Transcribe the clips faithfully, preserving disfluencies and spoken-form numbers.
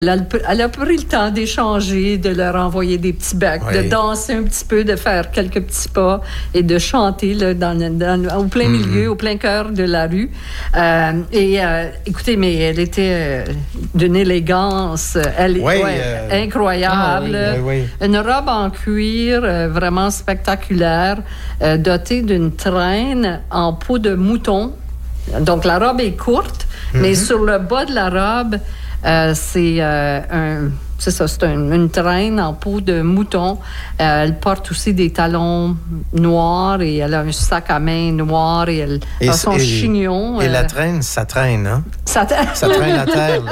Elle a, elle a pris le temps d'échanger, de leur envoyer des petits becs, oui. de danser un petit peu, de faire quelques petits pas et de chanter là, dans, dans, au plein milieu, mm-hmm. au plein cœur de la rue. Euh, et euh, écoutez, mais elle était euh, d'une élégance elle, oui, ouais, euh... incroyable. Ah, oui, oui, oui. Une robe en cuir euh, vraiment spectaculaire, euh, dotée d'une traîne en peau de mouton. Donc la robe est courte, mm-hmm. mais sur le bas de la robe, Euh, c'est euh, un, c'est ça, c'est un, une traîne en peau de mouton. Euh, elle porte aussi des talons noirs et elle a un sac à main noir et elle et a son et, chignon. Et euh, la traîne, ça traîne, hein? Ça, tra- ça traîne à terre.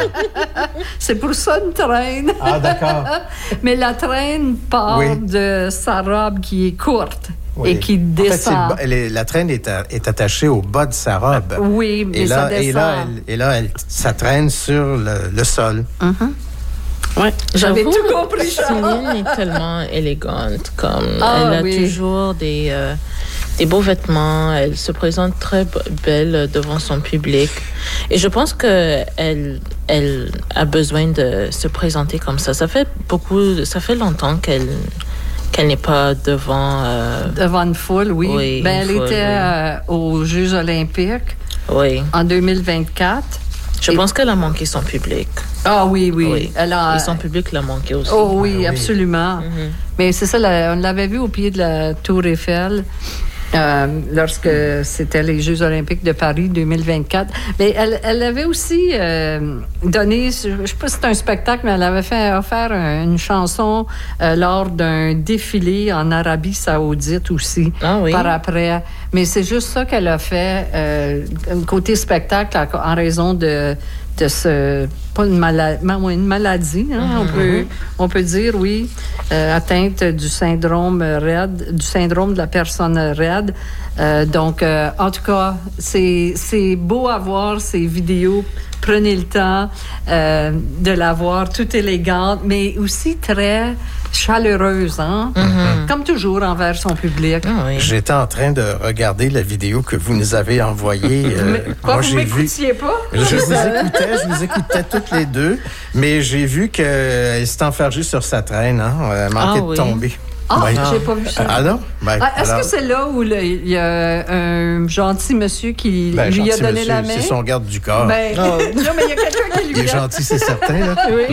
C'est pour ça une traîne. Ah, d'accord. Mais la traîne part oui. de sa robe qui est courte. Oui. Et qui descend. En fait, c'est, la traîne est, à, est attachée au bas de sa robe. Oui, mais et là, ça descend. Et là, elle, et là elle, ça traîne sur le, le sol. Mm-hmm. Ouais, j'avais tout compris. Céline est tellement élégante. Comme ah, elle a oui. toujours des, euh, des beaux vêtements. Elle se présente très belle devant son public. Et je pense qu'elle elle a besoin de se présenter comme ça. Ça fait beaucoup, ça fait longtemps qu'elle... qu'elle n'est pas devant... Euh... Devant une foule, oui. oui ben, elle foule, était oui. euh, aux Jeux olympiques oui. en deux mille vingt-quatre. Je Et... pense qu'elle a manqué son public. Ah oui, oui. oui. Elle a... Et son public l'a manqué aussi. Oh oui, ah, oui. absolument. Mm-hmm. Mais c'est ça, la, on l'avait vu au pied de la Tour Eiffel. Euh, lorsque c'était les Jeux olympiques de Paris deux mille vingt-quatre. Mais elle, elle avait aussi euh, donné, je ne sais pas si c'est un spectacle, mais elle avait fait offert une chanson euh, lors d'un défilé en Arabie Saoudite aussi, ah, oui. par après. Mais c'est juste ça qu'elle a fait, euh, côté spectacle, en raison de... de ce, pas une, mala- une maladie, hein, mm-hmm. on, peut, on peut dire, oui, euh, atteinte du syndrome raide, du syndrome de la personne raide. Euh, donc, euh, en tout cas, c'est, c'est beau à voir ces vidéos. Prenez le temps euh, de la voir, toute élégante, mais aussi très chaleureuse, hein? Mm-hmm. Comme toujours envers son public. Ah, oui. J'étais en train de regarder la vidéo que vous nous avez envoyée. Euh, Quoi, moi, vous j'ai m'écoutiez vu... pas? Je vous écoutais, je vous écoutais toutes les deux, mais j'ai vu qu'elle s'est enfargée sur sa traîne, hein? Elle manquait ah, de oui. tomber. Ah, ben, j'ai pas vu ça. Ah non? Ben, ah, est-ce alors... que c'est là où il y a un gentil monsieur qui ben, lui a donné monsieur, la main? C'est son garde du corps. Ben, oh. Non, mais il y a quelqu'un qui lui a... Il est gentil, c'est certain, là. Oui.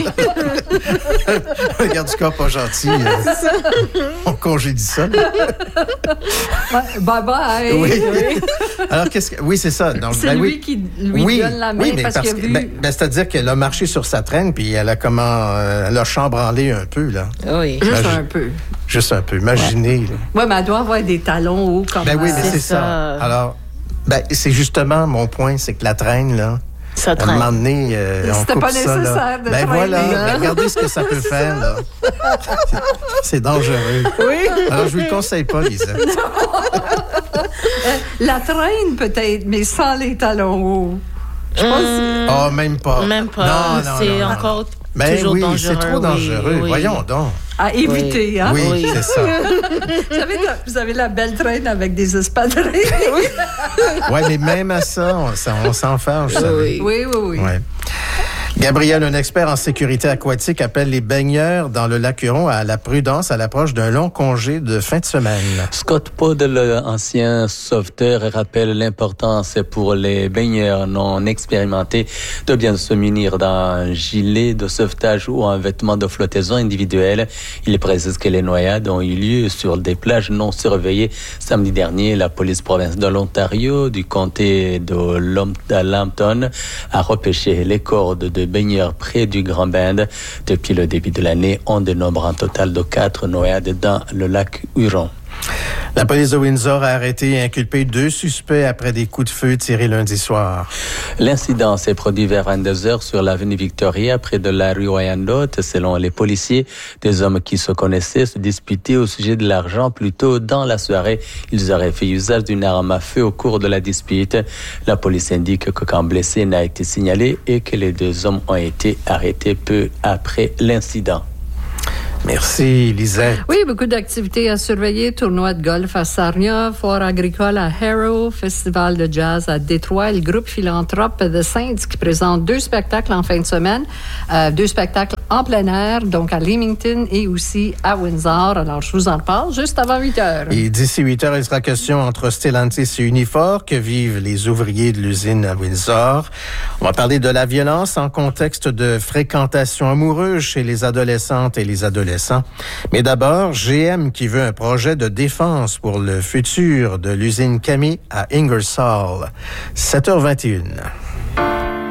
Le garde du corps pas gentil. Euh, c'est ça. On congédie ça. Bye bye. Oui. oui. Alors, qu'est-ce que... Oui, c'est ça. Donc, c'est ben, lui oui. qui lui oui, donne la main oui, mais parce, parce qu'il a que, vu... ben, ben, c'est-à-dire qu'elle a marché sur sa traîne puis elle a comment... Euh, elle a chambranlé un peu, là. Oui. Juste Imagine... un peu. Juste un peu. Imaginez. Oui, ouais, mais elle doit avoir des talons hauts comme Ben oui, mais c'est, c'est ça. ça. Alors, ben, c'est justement mon point, c'est que la traîne, là, ça à un moment donné, euh, on C'était coupe pas ça, nécessaire là. de Ben traîner, voilà, hein? ben, regardez ce que ça peut faire, là. C'est, c'est dangereux. Oui. Alors, je vous le conseille pas, Lisa. La traîne, peut-être, mais sans les talons hauts. Je pense... Mmh, oh, même pas. Même pas. Non, non, c'est non, encore non. Ben toujours oui, dangereux. c'est trop dangereux. Oui, oui. Voyons donc. À éviter, oui. hein? Oui, oui. c'est ça. vous, avez la, vous avez la belle traîne avec des espadrilles. Oui, ouais, mais même à ça, on, ça, on s'enferme, je oui. oui, oui, oui. Ouais. Gabriel, un expert en sécurité aquatique, appelle les baigneurs dans le lac Huron à la prudence à l'approche d'un long congé de fin de semaine. Scott Podle, ancien sauveteur, rappelle l'importance pour les baigneurs non expérimentés de bien se munir d'un gilet de sauvetage ou un vêtement de flottaison individuelle. Il précise que les noyades ont eu lieu sur des plages non surveillées. Samedi dernier, la police provinciale de l'Ontario, du comté de Lambton, a repêché les cordes de baigneurs près du Grand Bend. Depuis le début de l'année, on dénombre un total de quatre noyades dans le lac Huron. La police de Windsor a arrêté et inculpé deux suspects après des coups de feu tirés lundi soir. L'incident s'est produit vers vingt-deux heures sur l'avenue Victoria, près de la rue Wyandotte. Selon les policiers, des hommes qui se connaissaient se disputaient au sujet de l'argent. Plus tôt dans la soirée, ils auraient fait usage d'une arme à feu au cours de la dispute. La police indique qu'aucun blessé n'a été signalé et que les deux hommes ont été arrêtés peu après l'incident. Merci, Lisette. Oui, beaucoup d'activités à surveiller. Tournoi de golf à Sarnia, foire agricole à Harrow, festival de jazz à Détroit, le groupe philanthrope The Saints qui présente deux spectacles en fin de semaine, euh, deux spectacles en plein air, donc à Leamington et aussi à Windsor. Alors, je vous en reparle juste avant huit heures. Et d'ici huit heures, il sera question entre Stellantis et Unifor que vivent les ouvriers de l'usine à Windsor. On va parler de la violence en contexte de fréquentation amoureuse chez les adolescentes et les adolescents. Mais d'abord, G M qui veut un projet de défense pour le futur de l'usine Cami à Ingersoll. sept heures vingt et une.